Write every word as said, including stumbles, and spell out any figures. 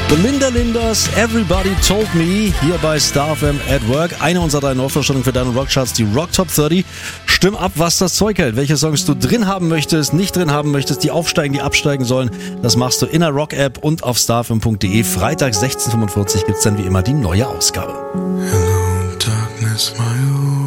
The Linda Linders, Everybody Told Me, hier bei Star F M at Work. Eine unserer drei Neuvorstellungen für deine Rockcharts, die Rock Top dreißig. Stimm ab, was das Zeug hält. Welche Songs du drin haben möchtest, nicht drin haben möchtest, die aufsteigen, die absteigen sollen. Das machst du in der Rock-App und auf starfm punkt de. Freitag sechzehn Uhr fünfundvierzig gibt's dann wie immer die neue Ausgabe. Hello, darkness, my old